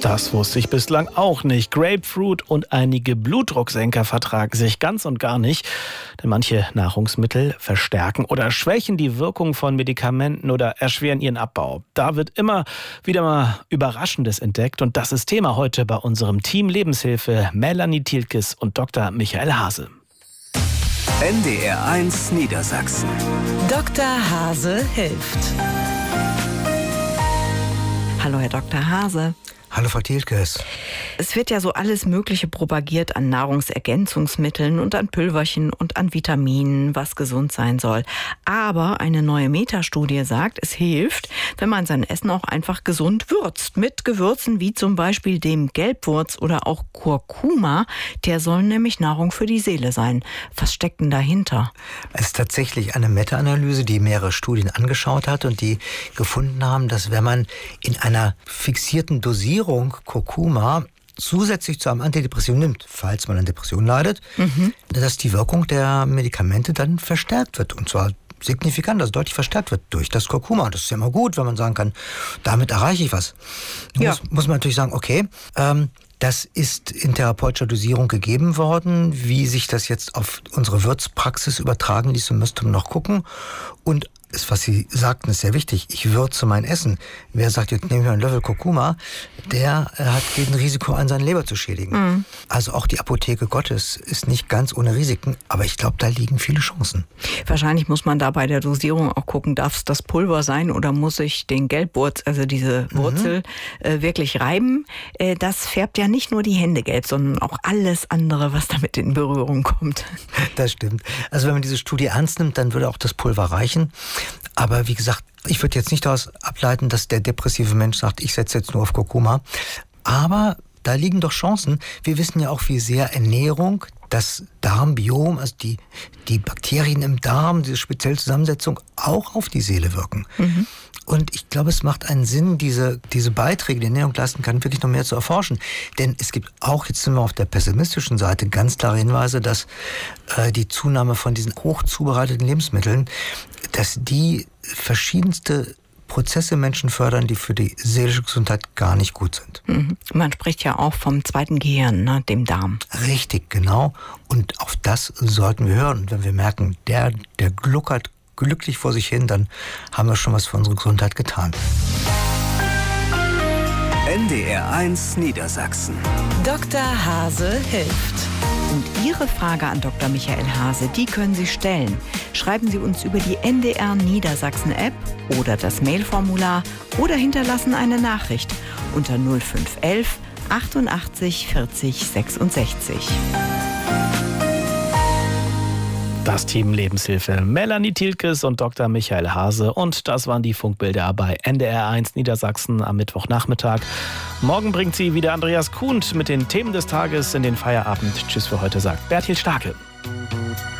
Das wusste ich bislang auch nicht. Grapefruit und einige Blutdrucksenker vertragen sich ganz und gar nicht. Denn manche Nahrungsmittel verstärken oder schwächen die Wirkung von Medikamenten oder erschweren ihren Abbau. Da wird immer wieder mal Überraschendes entdeckt. Und das ist Thema heute bei unserem Team Lebenshilfe Melanie Thielkes und Dr. Michael Hase. NDR1 Niedersachsen. Dr. Hase hilft. Hallo, Herr Dr. Hase. Hallo, Frau Thielkes. Es wird ja so alles Mögliche propagiert an Nahrungsergänzungsmitteln und an Pülverchen und an Vitaminen, was gesund sein soll. Aber eine neue Metastudie sagt, es hilft, wenn man sein Essen auch einfach gesund würzt. Mit Gewürzen wie zum Beispiel dem Gelbwurz oder auch Kurkuma. Der soll nämlich Nahrung für die Seele sein. Was steckt denn dahinter? Es ist tatsächlich eine Meta-Analyse, die mehrere Studien angeschaut hat und die gefunden haben, dass wenn man in einer fixierten Dosierung Kurkuma zusätzlich zu einem Antidepressiv nimmt, falls man an Depressionen leidet, dass die Wirkung der Medikamente dann verstärkt wird. Und zwar signifikant, also deutlich verstärkt wird durch das Kurkuma. Das ist ja immer gut, wenn man sagen kann, damit erreiche ich was. Nun muss man natürlich sagen, okay, das ist in therapeutischer Dosierung gegeben worden. Wie sich das jetzt auf unsere Würzpraxis übertragen ließ, müsste man noch gucken. Und was Sie sagten, ist sehr wichtig. Ich würze mein Essen. Wer sagt, jetzt nehme ich einen Löffel Kurkuma, der geht ein Risiko an, seine Leber zu schädigen. Also auch die Apotheke Gottes ist nicht ganz ohne Risiken, aber ich glaube, da liegen viele Chancen. Wahrscheinlich muss man da bei der Dosierung auch gucken, darf es das Pulver sein oder muss ich den Gelbwurz, also diese Wurzel, wirklich reiben? Das färbt ja nicht nur die Hände gelb, sondern auch alles andere, was damit in Berührung kommt. Das stimmt. Also wenn man diese Studie ernst nimmt, dann würde auch das Pulver reichen. Aber wie gesagt, ich würde jetzt nicht daraus ableiten, dass der depressive Mensch sagt, ich setze jetzt nur auf Kurkuma. Aber da liegen doch Chancen. Wir wissen ja auch, wie sehr Ernährung, das Darmbiom, also die Bakterien im Darm, diese spezielle Zusammensetzung auch auf die Seele wirken. Und ich glaube, es macht einen Sinn, diese Beiträge, die Ernährung leisten kann, wirklich noch mehr zu erforschen. Denn es gibt auch, jetzt sind wir auf der pessimistischen Seite, ganz klare Hinweise, dass die Zunahme von diesen hochzubereiteten Lebensmitteln, dass die verschiedenste Prozesse im Menschen fördern, die für die seelische Gesundheit gar nicht gut sind. Man spricht ja auch vom zweiten Gehirn, ne, dem Darm. Richtig, genau. Und auf das sollten wir hören. Und wenn wir merken, der gluckert glücklich vor sich hin, dann haben wir schon was für unsere Gesundheit getan. NDR1 Niedersachsen. Dr. Hase hilft. Und Ihre Frage an Dr. Michael Hase, die können Sie stellen. Schreiben Sie uns über die NDR Niedersachsen App oder das Mailformular oder hinterlassen eine Nachricht unter 0511 88 40 66. Das Team Lebenshilfe Melanie Thielkes und Dr. Michael Hase. Und das waren die Funkbilder bei NDR1 Niedersachsen am Mittwochnachmittag. Morgen bringt sie wieder Andreas Kuhnt mit den Themen des Tages in den Feierabend. Tschüss für heute, sagt Bertil Starke.